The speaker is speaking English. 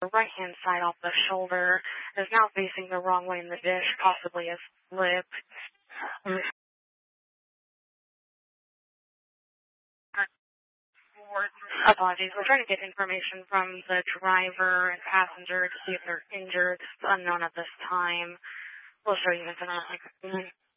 the right-hand side off the shoulder is now facing the wrong way in the dish, possibly a slip. Apologies. We're trying to get information from the driver and passenger to see if they're injured. It's unknown at this time. We'll show you this in a